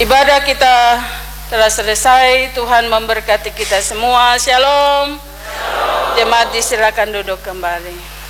Ibadah kita telah selesai. Tuhan memberkati kita semua. Shalom. Jemaat disilakan duduk kembali.